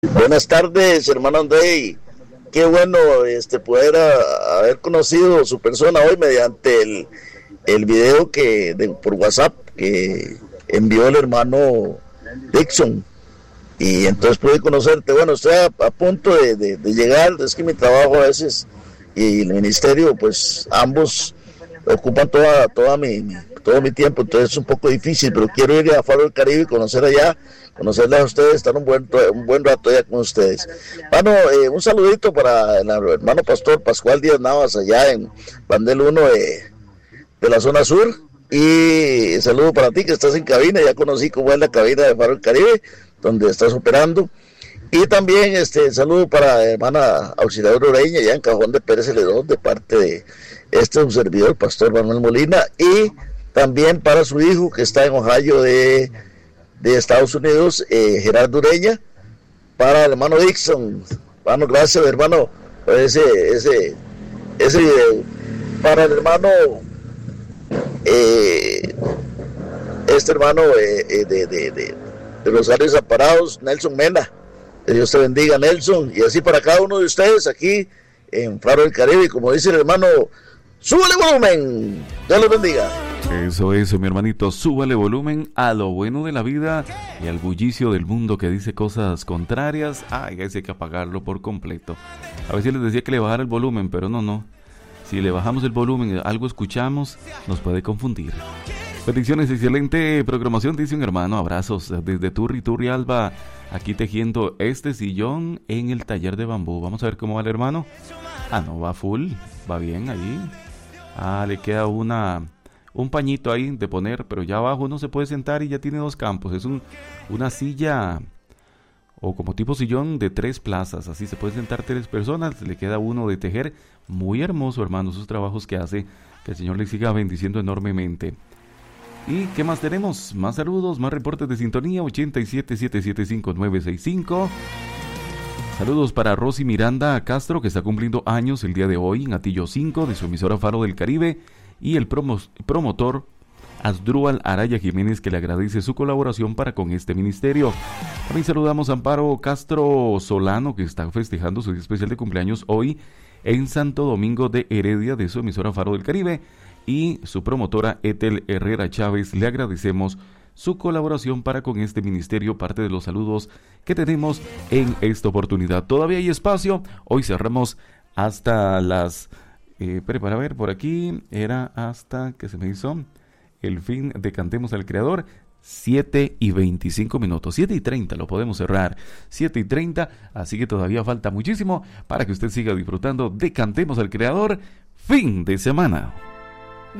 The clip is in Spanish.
Buenas tardes, hermano Andrei. Qué bueno poder haber conocido su persona hoy mediante el video por WhatsApp que envió el hermano Dixon. Y entonces pude conocerte. Bueno, estoy a punto de llegar. Es que mi trabajo a veces y el ministerio, pues ambos ocupan todo mi tiempo, entonces es un poco difícil, pero quiero ir a Faro del Caribe y conocer allá, conocerles a ustedes, estar un buen rato allá con ustedes. Bueno, un saludito para el hermano pastor Pascual Díaz Navas allá en Bandel 1 de la zona sur, y saludo para ti que estás en cabina. Ya conocí cómo es la cabina de Faro del Caribe, donde estás operando. Y también saludo para la hermana Auxiliadora Ureña, ya en Cajón de Pérez Celedón, de parte de un servidor, Pastor Manuel Molina, y también para su hijo que está en Ohio de Estados Unidos, Gerardo Ureña, para el hermano Dixon. Bueno, gracias, hermano, por ese video. Para el hermano, hermano de Rosario Zaparados, Nelson Mena. Que Dios te bendiga, Nelson, y así para cada uno de ustedes aquí en Faro del Caribe. Como dice el hermano, súbale volumen. Dios los bendiga. Eso, mi hermanito, súbale volumen a lo bueno de la vida y al bullicio del mundo que dice cosas contrarias. Ay, hay que apagarlo por completo. A veces les decía que le bajara el volumen, pero no. Si le bajamos el volumen, algo escuchamos, nos puede confundir. Bendiciones, excelente programación, dice un hermano. Abrazos desde Turri Alba, aquí tejiendo este sillón en el taller de bambú. Vamos a ver cómo va el hermano. No, va full, va bien ahí. Le queda un pañito ahí de poner, pero ya abajo no se puede sentar y ya tiene 2 campos. Es una silla o como tipo sillón de 3 plazas, así se puede sentar 3 personas. Le queda uno de tejer. Muy hermoso, hermano, sus trabajos que hace. Que el Señor le siga bendiciendo enormemente. ¿Y qué más tenemos? Más saludos, más reportes de sintonía. 87-775-965. Saludos para Rosy Miranda Castro, que está cumpliendo años el día de hoy en Atillo 5 de su emisora Faro del Caribe, y el promotor Asdrúbal Araya Jiménez, que le agradece su colaboración para con este ministerio. También saludamos a Amparo Castro Solano, que está festejando su día especial de cumpleaños hoy en Santo Domingo de Heredia de su emisora Faro del Caribe, y su promotora Ethel Herrera Chávez. Le agradecemos su colaboración para con este ministerio, parte de los saludos que tenemos en esta oportunidad. Todavía hay espacio, hoy cerramos hasta las para ver, por aquí era hasta que se me hizo el fin de Cantemos al Creador, 7:25, 7:30 lo podemos cerrar, 7:30, así que todavía falta muchísimo para que usted siga disfrutando de Cantemos al Creador fin de semana.